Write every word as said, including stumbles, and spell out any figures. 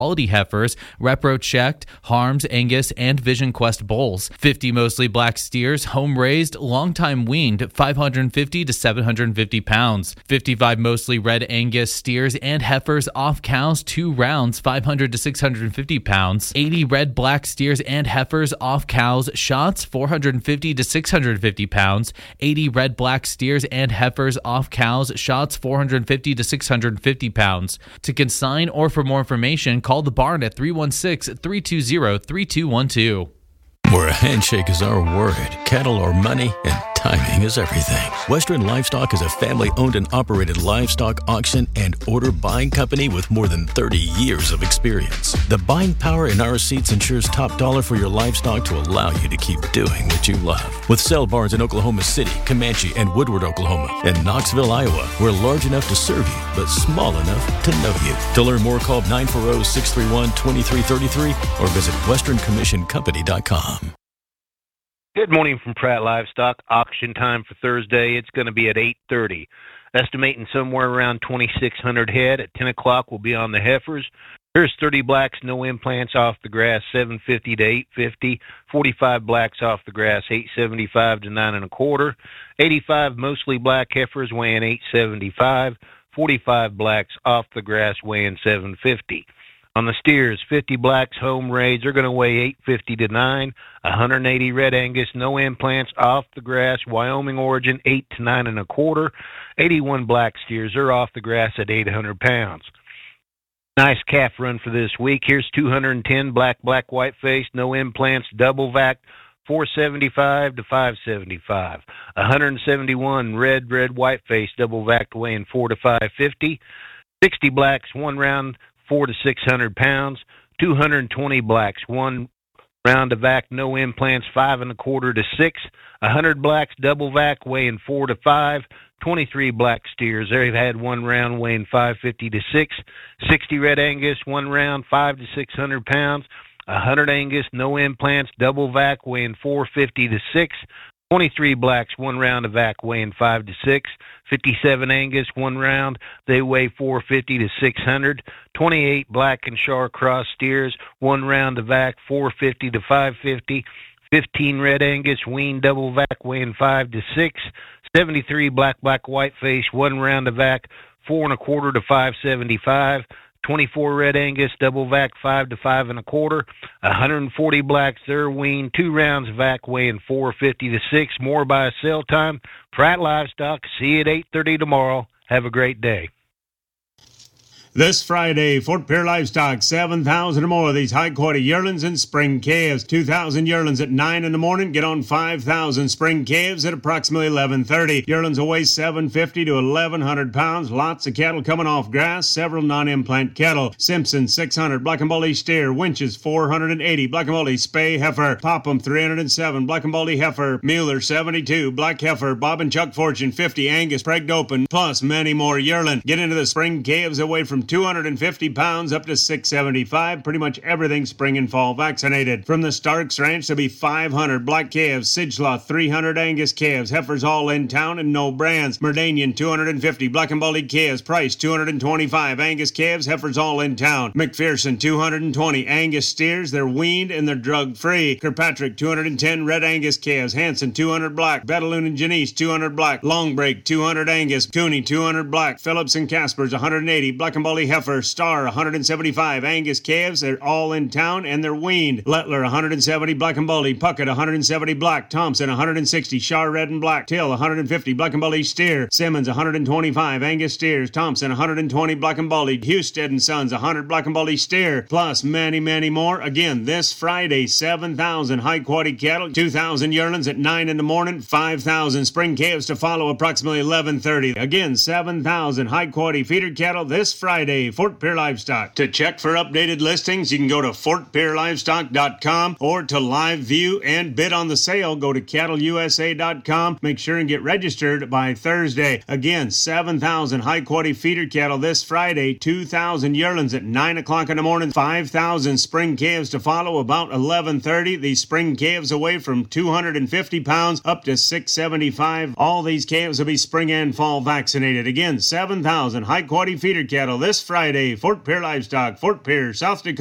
quality heifers, repro checked, Harms, Angus, and Vision Quest bulls. fifty mostly black steers, home raised, long time weaned, five hundred fifty to seven hundred fifty pounds. fifty-five mostly red Angus steers and heifers off cows, two rounds, five hundred to six hundred fifty pounds. eighty red black steers and heifers off cows, shots, four hundred fifty to six hundred fifty pounds. eighty red black steers and heifers off cows, shots, four hundred fifty to six hundred fifty pounds. To consign or for more information, call the barn at three one six, three two zero, three two one two. Where a handshake is our word, cattle are money, and timing is everything. Western Livestock is a family-owned and operated livestock auction and order buying company with more than thirty years of experience. The buying power in our seats ensures top dollar for your livestock to allow you to keep doing what you love. With sale barns in Oklahoma City, Comanche, and Woodward, Oklahoma, and Knoxville, Iowa, we're large enough to serve you, but small enough to know you. To learn more, call nine four zero, six three one, two three three three or visit western commission company dot com. Good morning from Pratt Livestock. Auction time for Thursday. It's going to be at eight thirty. Estimating somewhere around twenty-six hundred head. At ten o'clock, we'll be on the heifers. Here's thirty blacks, no implants off the grass, seven fifty to eight fifty. forty-five blacks off the grass, eight seventy-five to nine and a quarter. eighty-five mostly black heifers weighing eight seventy-five. forty-five blacks off the grass weighing seven fifty. On the steers, fifty blacks home raised, they're going to weigh eight fifty to nine. one hundred eighty red Angus, no implants, off the grass, Wyoming origin, eight to nine and a quarter. eighty-one black steers, they're off the grass at eight hundred pounds. Nice calf run for this week. Here's two hundred ten black, black, white face, no implants, double vac, four seventy-five to five seventy-five. one hundred seventy-one red, red, white face, double vac, weighing four to five fifty. sixty blacks, one round, four to six hundred pounds. two hundred twenty blacks, one round of vac, no implants, five and a quarter to six. one hundred blacks, double vac, weighing four to five. twenty-three black steers, they've had one round weighing five fifty to six. sixty red Angus, one round, five to six hundred pounds. one hundred Angus, no implants, double vac, weighing four fifty to six. twenty-three blacks, one round of vac, weighing five to six. fifty-seven Angus, one round, they weigh four fifty to six hundred. twenty-eight black and Char cross steers, one round of vac, four fifty to five fifty. fifteen red Angus, wean double vac, weighing five to six. seventy-three black, black, white face, one round of vac, four and a quarter to five seventy-five. twenty-four red Angus, double vac, five to five and a quarter. one hundred forty blacks, they're weaned, two rounds of vac, weighing four fifty to six. More by sale time. Pratt Livestock. See you at eight thirty tomorrow. Have a great day. This Friday, Fort Pierre Livestock, seven thousand or more of these high-quality yearlings and spring calves. two thousand yearlings at nine in the morning. Get on five thousand spring calves at approximately eleven thirty. Yearlings will weigh seven fifty to eleven hundred pounds. Lots of cattle coming off grass. Several non-implant cattle. Simpson, six hundred. Black and Baldy steer. Winches, four hundred eighty. Black and Baldy spay heifer. Popham, three hundred seven. Black and Baldy heifer. Mueller, seventy-two. Black heifer. Bob and Chuck Fortune, fifty. Angus, pregged open. Plus many more yearling. Get into the spring calves away from two hundred fifty pounds up to six seventy-five. Pretty much everything spring and fall vaccinated. From the Starks Ranch, there'll be five hundred black calves, Sidgelaw, three hundred Angus calves, heifers all in town and no brands. Merdanian, two hundred fifty, black and Baldy calves, Price, two hundred twenty-five, Angus calves, heifers all in town. McPherson, two hundred twenty, Angus steers, they're weaned and they're drug-free. Kirkpatrick, two hundred ten red Angus calves, Hanson, two hundred black, Betaloon and Janice, two hundred black, Longbreak, two hundred Angus, Cooney, two hundred black, Phillips and Caspers, one hundred eighty, black and Baldy heifer, Star, one hundred seventy-five, Angus calves, they're all in town and they're weaned. Lettler, one hundred seventy, black and Baldy, Puckett, one hundred seventy black, Thompson, one hundred sixty, Char red and black, Till, one hundred fifty, black and Baldy steer, Simmons, one hundred twenty-five, Angus steers, Thompson, one hundred twenty, black and Baldy, Husted and Sons, one hundred black and Baldy steer, plus many, many more. Again, this Friday, seven thousand high-quality cattle, two thousand yearlings at nine in the morning, five thousand spring calves to follow approximately eleven thirty. Again, seven thousand high-quality feeder cattle this Friday, Fort Pierre Livestock. To check for updated listings, you can go to fort pierre livestock dot com or to live view and bid on the sale. Go to cattle u s a dot com. Make sure and get registered by Thursday. Again, seven thousand high-quality feeder cattle this Friday, two thousand yearlings at nine o'clock in the morning, five thousand spring calves to follow about eleven thirty. These spring calves away from two hundred fifty pounds up to six seventy-five. All these calves will be spring and fall vaccinated. Again, seven thousand high-quality feeder cattle this this Friday. Fort Pierre Livestock, Fort Pierre, South Dakota.